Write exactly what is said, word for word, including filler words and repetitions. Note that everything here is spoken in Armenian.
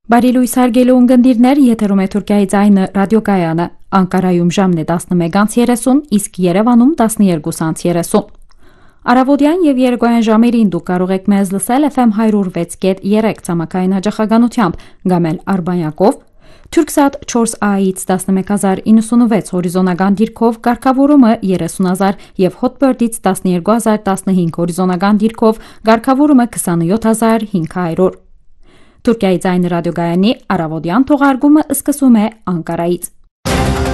Բարի լույս հարգելի ունկնդիրներ, եթերում է Թուրքիայի ձայնը ռադիոկայանը, Անկարայում ժամն է տասնմեկ երեսուն, իսկ Երևանում տասնյոթ երեսուն։ Առավոտյան եւ երեկոյան ժամերին դուք կարող եք մեզ լսել F M one oh six point three ցամաքային հաճախականությամբ, կամ էլ Արբանյակով, Turksat four A-ից տասնմեկ հազար նավսանվեց հորիզոնական դիրքով, կարգավորումը երեսուն հազար եւ Hotbird-ից տասնյոթ հազար տասնհինգ հորիզոնական դիրքով, կարգավորումը քսանյոթ հազար հինգ հարյուր։ Թուրքիայի ձայնը ռադիոգայանի առավոտյան թողարկումը սկսում է Անկարայից։